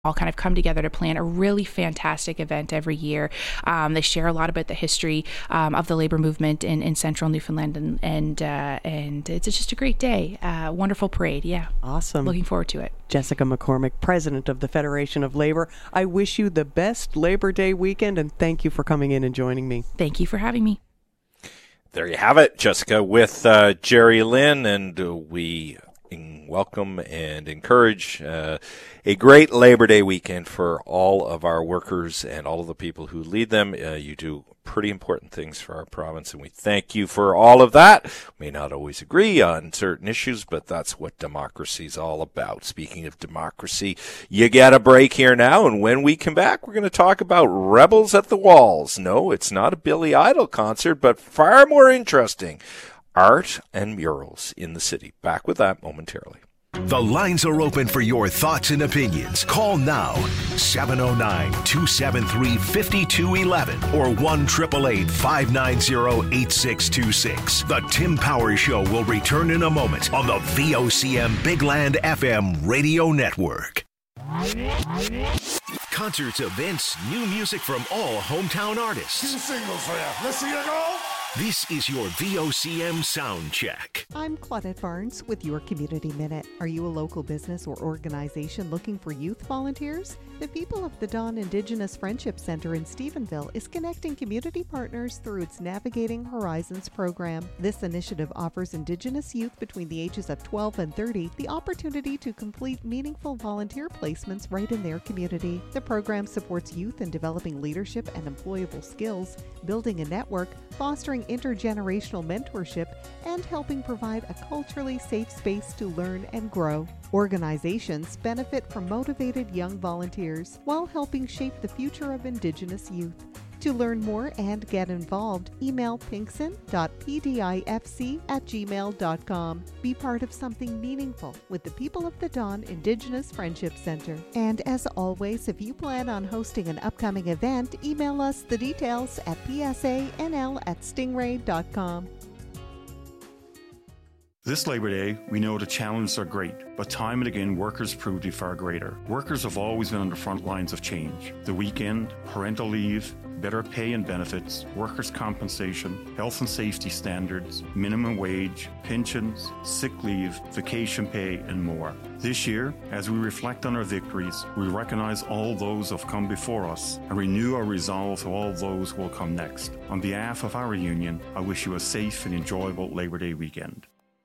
all kind of come together to plan a really fantastic event every year. They share a lot about the history of the labor movement in central Newfoundland, and it's just a great day. Wonderful parade, yeah. Awesome. Looking forward to it. Jessica McCormick, President of the Federation of Labor, I wish you the best Labor Day weekend, and thank you for coming in and joining me. Thank you for having me. There you have it, Jessica, with Jerry Lynn, and we welcome and encourage a great Labor Day weekend for all of our workers and all of the people who lead them. You do pretty important things for our province, and we thank you for all of that. We may not always agree on certain issues, but that's what democracy is all about. Speaking of democracy, you get a break here now, and when we come back, we're going to talk about Rebels at the Walls. No, it's not a Billy Idol concert, but far more interesting, art and murals in the city. Back with that momentarily. The lines are open for your thoughts and opinions. Call now, 709-273-5211 or 1-888-590-8626. The Tim Powers Show will return in a moment on the VOCM Big Land FM radio network. Concerts, events, new music from all hometown artists. 2 singles for you. Let's see you go. This is your VOCM Sound Check. I'm Claudette Barnes with your Community Minute. Are you a local business or organization looking for youth volunteers? The People of the Dawn Indigenous Friendship Center in Stephenville is connecting community partners through its Navigating Horizons program. This initiative offers Indigenous youth between the ages of 12 and 30 the opportunity to complete meaningful volunteer placements right in their community. The program supports youth in developing leadership and employable skills, building a network, fostering intergenerational mentorship, and helping provide a culturally safe space to learn and grow. Organizations benefit from motivated young volunteers while helping shape the future of Indigenous youth. To learn more and get involved, email pinkson.pdifc@gmail.com. Be part of something meaningful with the People of the Dawn Indigenous Friendship Center. And as always, if you plan on hosting an upcoming event, email us the details at psanl@stingray.com. This Labor Day, we know the challenges are great, but time and again, workers prove to be far greater. Workers have always been on the front lines of change. The weekend, parental leave, better pay and benefits, workers' compensation, health and safety standards, minimum wage, pensions, sick leave, vacation pay, and more. This year, as we reflect on our victories, we recognize all those who have come before us and renew our resolve to all those who will come next. On behalf of our union, I wish you a safe and enjoyable Labor Day weekend.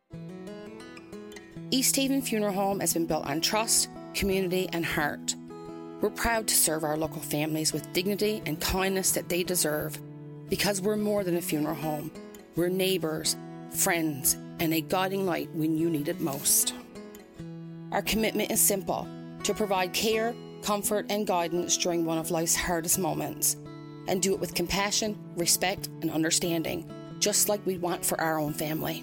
East Haven Funeral Home has been built on trust, community, and heart. We're proud to serve our local families with dignity and kindness that they deserve, because we're more than a funeral home. We're neighbours, friends, and a guiding light when you need it most. Our commitment is simple: to provide care, comfort, and guidance during one of life's hardest moments, and do it with compassion, respect, and understanding, just like we want for our own family.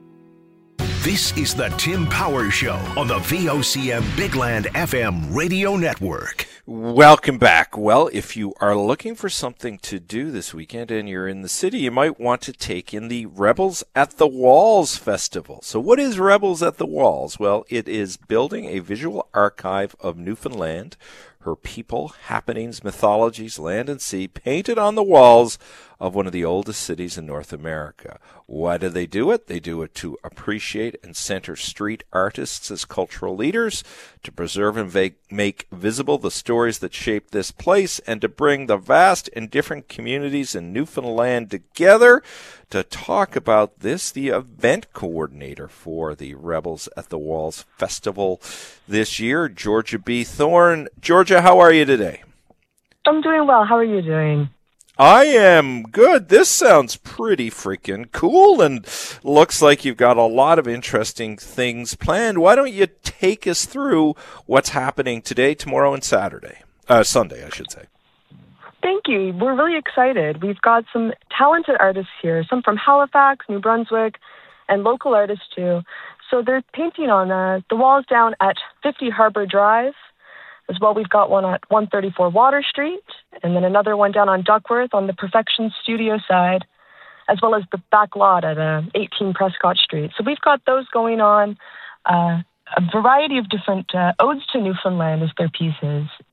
This is the Tim Powers Show on the VOCM Big Land FM radio network. Welcome back. Well, if you are looking for something to do this weekend and you're in the city, you might want to take in the Rebels at the Walls Festival. So what is Rebels at the Walls? Well, it is building a visual archive of Newfoundland, her people, happenings, mythologies, land and sea, painted on the walls of one of the oldest cities in North America. Why do they do it? They do it to appreciate and center street artists as cultural leaders, to preserve and make visible the stories that shape this place, and to bring the vast and different communities in Newfoundland together. To talk about this, the event coordinator for the Rebels at the Walls Festival this year, Georgia B. Thorne. Georgia, how are you today? I'm doing well. How are you doing? I am good. This sounds pretty freaking cool and looks like you've got a lot of interesting things planned. Why don't you take us through what's happening today, tomorrow, and Sunday, I should say. Thank you. We're really excited. We've got some talented artists here, some from Halifax, New Brunswick, and local artists too. So they're painting on the walls down at 50 Harbour Drive. As well, we've got one at 134 Water Street, and then another one down on Duckworth on the Perfection Studio side, as well as the back lot at 18 Prescott Street. So we've got those going on a variety of different odes to Newfoundland as their pieces.